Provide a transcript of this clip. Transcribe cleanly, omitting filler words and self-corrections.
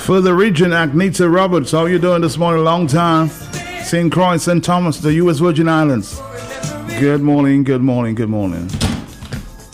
For the region, Agnita Roberts, how you doing this morning? Long time. St. Croix, St. Thomas, the U.S. Virgin Islands. Good morning, good morning, good morning.